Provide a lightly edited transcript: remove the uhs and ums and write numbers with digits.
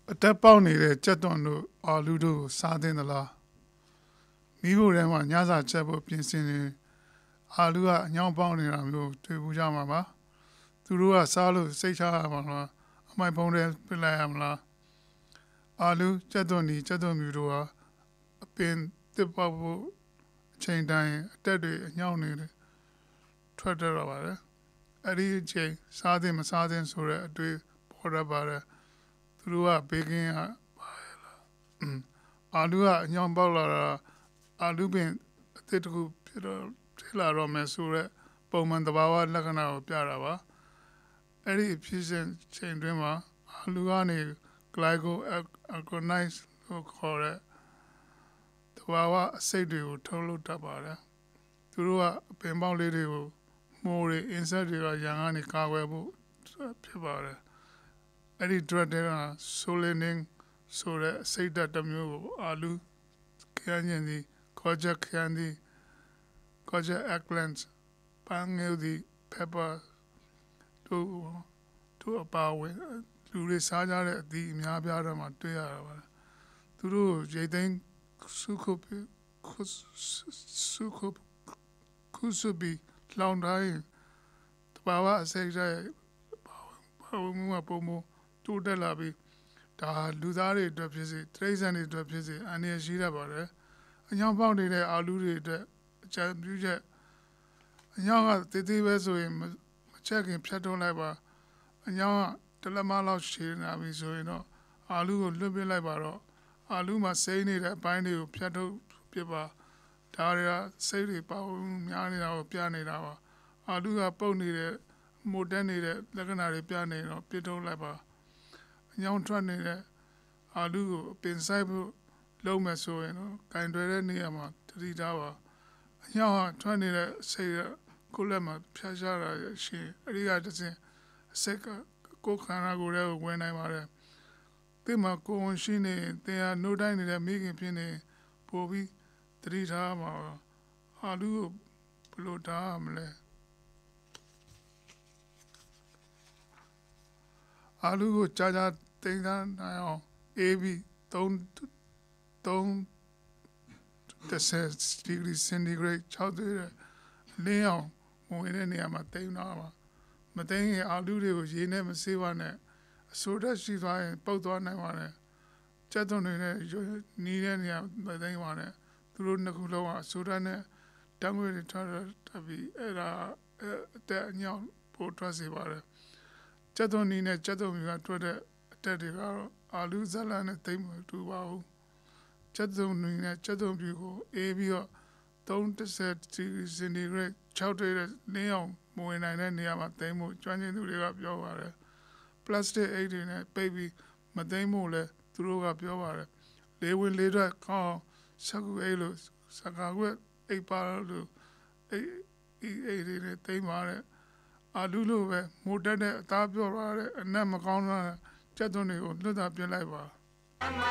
အတက်ပေါက်နေတဲ့ကြက်သွန်တို့အာလူတို့ကိုစားသင့်သလားမိဖို့ထဲမှာညစာချက်ဖို့ပြင်ဆင်နေအာလူကအညောင်းပေါက်နေတာမျိုးတွေ့ဘူးကြမှာပါသူတို့ကစားလို့စိတ်ချရမှာလားအမိုက်ပုံးတွေပြလိုက်ရမလားအာလူကြက်သွန်ဒီကြက်သွန်မျိုးတို့ဟာအပင်တစ်ပေါက်ဖို့အချိန်တိုင်းအတက်တွေအညောင်းနေတယ်ထွက်တော့ပါတယ်အဲ့ဒီအချိန်စားသင့်မစားသင့်ဆိုတဲ့အတွေ့ပေါ်ရပါတယ်သူတို့ကဘေကင်းကအာလူကအညောင်းပေါက်လာတာအာလူပင်အသစ်တစ်ခုဖြစ်တော့ထိလာတော့မယ်ဆိုတော့ပုံမှန်သဘာဝလက္ခဏာကိုပြတာပါအဲ့ဒီဖြစ်စဉ်ချိန်တွင်းမှာအာလူကနေ glycoalkalides ကိုခေါ်တဲ့သဘာဝအဆိပ်တွေကိုထုတ်လုပ်တတ်ပါတယ်သူတို့ကအပင်ပေါက်လေးတွေကိုမိုးတွေ insect တွေကရန်ကနေကာကွယ်ဖို့ဖြစ်ပါတယ်အဲ့ဒီ drug တွေက solanine ဆိုတဲ့အဆိပ်ဓာတ်တစ်မျိုးကိုအာလူခရမ်းညင်သည်Koja candy, Koja eggplants, Pangildi, pepper, to a power, to Saja, the Miabiara Matea. To Jaden Sukup, Kusubi, Clown Dying, Tabawa, Seja, Pomo, to the lobby, Da Ludari drop Trace and his drop and he shira about it. အညောင်းပေါက်နေတဲ့အာလူတွေအတွက်အကြံပြုချက်အညောင်းကတည်တည်ပဲဆိုရင်မချက်ခင်ဖြတ်ထုတ်လိုက်ပါအညောင်းကတလက်မလောက်ရှည်နေပြီဆိုရင်တော့အာလူကိုလွတ်ပစ်လိုက်ပါတော့အာလူမှာစိမ့်နေတဲ့အပိုင်းတွေကိုဖြတ်ထုတ်ပြပါဒါတွေကစိတ်တွေပေါများနေတာကိုပြနေတာပါအာလူကပုတ်နေတဲ့မိုတက်နေတဲ့လက္ခဏာတွေပြနေတော့ပြစ်ထုတ်လိုက်ပါအညောင်းထွက်နေတဲ့အာလူကိုပင်ဆိုင်ဖို့လုံးမဲ့ဆိုရင်တော့ကင်တွယ်တဲ့နေရာမှာတတိထားပါအညောင်းဟာထွက်နေတဲ့စိတ်ကကိုယ်လက်မှာဖြတ်ရှားတာရှိအဲ့ဒီကတည်းကအစိတ်ကကိုယ်ခန္ဓာကိုယ်ထဲကိုဝင်နိုင်ပါတယ်ဒီမှာကိုယ်ဝင်ရှိနေတင်ဟာနှုတ်တိုင်းနေတဲ့မိခင်ဖြစ်နေပို့ပြီးတတိထားမှာအာလူကိုဘယ်လိုထားမလဲအာလူကိုကြာကြာတင်ထားနိုင်အောင်အေးပြီး30 degrees centigrade 6 လင်းအောင်ဝင်တဲ့နေရာမှာတိမ်တော့ပါမတိမ်ရင်အာလူတွေကိုရေနဲ့မဆေးပါနဲ့အဆိုးတက်ရှိသွားရင်ပုတ်သွားနိုင်ပါတယ်ကျက်သွန်တွေနဲ့နီးတဲ့နေရာမတိမ်ပါနဲ့သူတို့နှစ်ခုလုံးကအဆိုးတက်နဲ့တံငွေတွေထားပြီးအဲ့ဒါအတက်အညောင်းပို့ထွက်စေပါတယ်ကျက်သွန်နီးနဲ့ကျက်သွန်မျိုးကထွက်တဲ့အတက်တွေကတော့အာလူဇလန်နဲ့တိမ်မတူပါဘူးကျက်သွန်နီးနဲ့ကျက်သွန်ပြူကိုအေးပြီးတော့30 degrees centigrade 6တဲ့လင်းအောင်မဝင်နိုင်တဲ့နေရာမှာတိမ်ဖို့ကျွမ်းကျင်သူတွေကပြောပါတယ်ပလတ်စတစ်အိတ်တွေနဲ့ပိတ်ပြီးမတိမ်ဖို့လဲသူတို့ကပြောပါတယ်လေဝင်လေထွက်ကောင်းစကူအိတ်လို့စကားကွက်အိတ်ပါလို့အိတ်တွေနဲ့တိမ်ပါတယ်အာလူလိုပဲမိုတက်တဲ့အသားပြော့လာတဲ့အနက်မကောင်းတာကျက်သွန်တွေကိုလွတ်တာပြစ်လိုက်ပါ